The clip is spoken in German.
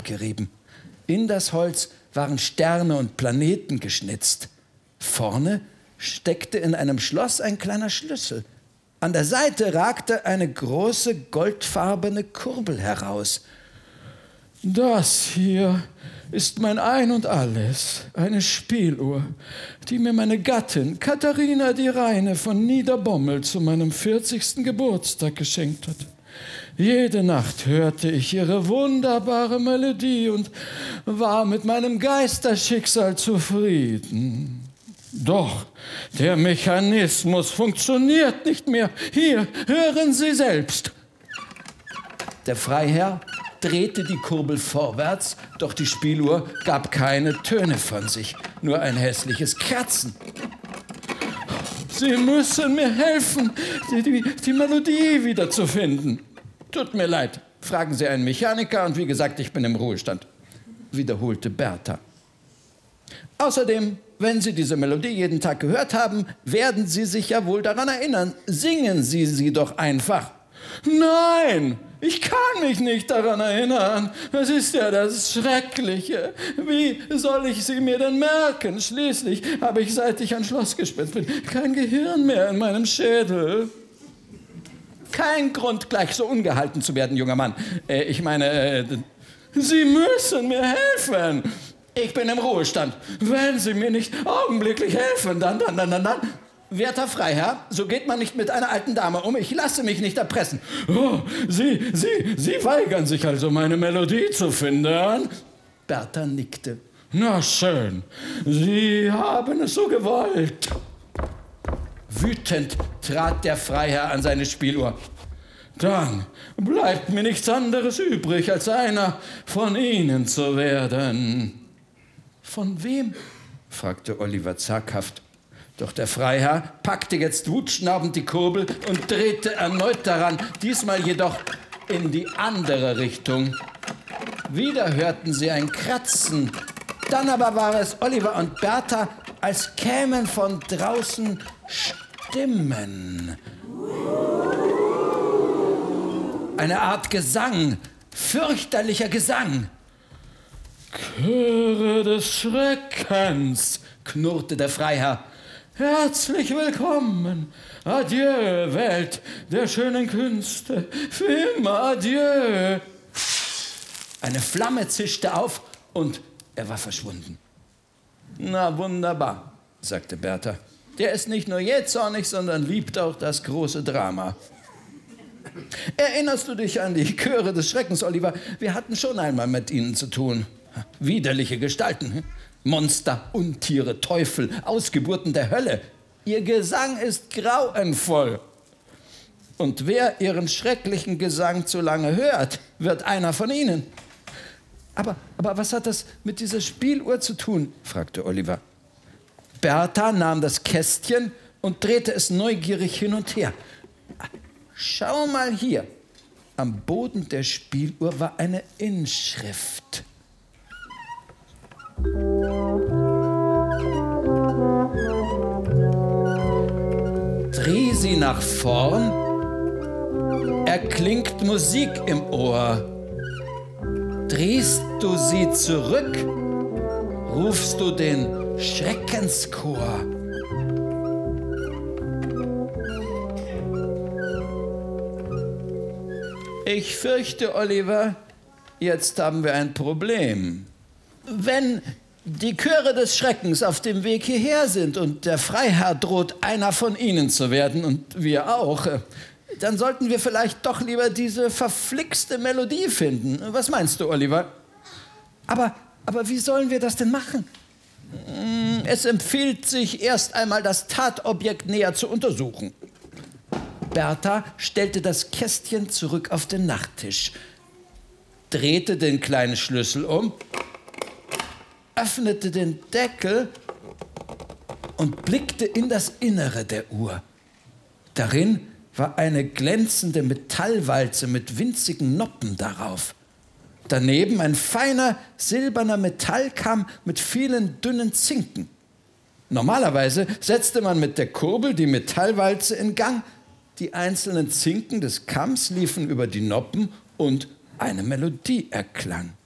abgerieben. In das Holz waren Sterne und Planeten geschnitzt. Vorne steckte in einem Schloss ein kleiner Schlüssel. An der Seite ragte eine große goldfarbene Kurbel heraus. »Das hier ist mein Ein und Alles, eine Spieluhr, die mir meine Gattin Katharina die Reine von Niederbommel zu meinem 40. Geburtstag geschenkt hat. Jede Nacht hörte ich ihre wunderbare Melodie und war mit meinem Geisterschicksal zufrieden. Doch der Mechanismus funktioniert nicht mehr. Hier, hören Sie selbst.« Der Freiherr drehte die Kurbel vorwärts, doch die Spieluhr gab keine Töne von sich, nur ein hässliches Kratzen. »Sie müssen mir helfen, die Melodie wiederzufinden.« »Tut mir leid, fragen Sie einen Mechaniker und wie gesagt, ich bin im Ruhestand«, wiederholte Bertha. »Außerdem, wenn Sie diese Melodie jeden Tag gehört haben, werden Sie sich ja wohl daran erinnern. Singen Sie sie doch einfach.« »Nein, ich kann mich nicht daran erinnern. Das ist ja das Schreckliche. Wie soll ich sie mir denn merken? Schließlich habe ich, seit ich ein Schlossgespenst bin, kein Gehirn mehr in meinem Schädel.« »Kein Grund, gleich so ungehalten zu werden, junger Mann. Sie müssen mir helfen. Ich bin im Ruhestand. Wenn Sie mir nicht augenblicklich helfen, dann. Werter Freiherr, so geht man nicht mit einer alten Dame um. Ich lasse mich nicht erpressen.« »Oh, Sie weigern sich also, meine Melodie zu finden?« Bertha nickte. »Na schön, Sie haben es so gewollt.« Wütend trat der Freiherr an seine Spieluhr. »Dann bleibt mir nichts anderes übrig, als einer von Ihnen zu werden.« »Von wem?« fragte Oliver zaghaft. Doch der Freiherr packte jetzt wutschnaubend die Kurbel und drehte erneut daran, diesmal jedoch in die andere Richtung. Wieder hörten sie ein Kratzen. Dann aber war es Oliver und Bertha, als kämen von draußen Stimmen. Eine Art Gesang, fürchterlicher Gesang. »Chöre des Schreckens«, knurrte der Freiherr. »Herzlich willkommen. Adieu, Welt der schönen Künste. Für immer adieu.« Eine Flamme zischte auf und er war verschwunden. »Na wunderbar«, sagte Bertha. »Der ist nicht nur jähzornig, sondern liebt auch das große Drama.« »Erinnerst du dich an die Chöre des Schreckens, Oliver? Wir hatten schon einmal mit ihnen zu tun. Widerliche Gestalten. Monster, Untiere, Teufel, Ausgeburten der Hölle. Ihr Gesang ist grauenvoll. Und wer ihren schrecklichen Gesang zu lange hört, wird einer von ihnen.« Aber was hat das mit dieser Spieluhr zu tun?« fragte Oliver. Bertha nahm das Kästchen und drehte es neugierig hin und her. »Schau mal hier.« Am Boden der Spieluhr war eine Inschrift. Dreh sie nach vorn, erklingt Musik im Ohr. Drehst du sie zurück, rufst du den Schreckenschor. Ich fürchte, Oliver, jetzt haben wir ein Problem. Wenn die Chöre des Schreckens auf dem Weg hierher sind und der Freiherr droht, einer von ihnen zu werden und wir auch, dann sollten wir vielleicht doch lieber diese verflixte Melodie finden. Was meinst du, Oliver? Aber wie sollen wir das denn machen? Es empfiehlt sich, erst einmal das Tatobjekt näher zu untersuchen. Bertha stellte das Kästchen zurück auf den Nachttisch, drehte den kleinen Schlüssel um, öffnete den Deckel und blickte in das Innere der Uhr. Darin war eine glänzende Metallwalze mit winzigen Noppen darauf. Daneben ein feiner, silberner Metallkamm mit vielen dünnen Zinken. Normalerweise setzte man mit der Kurbel die Metallwalze in Gang. Die einzelnen Zinken des Kamms liefen über die Noppen und eine Melodie erklang.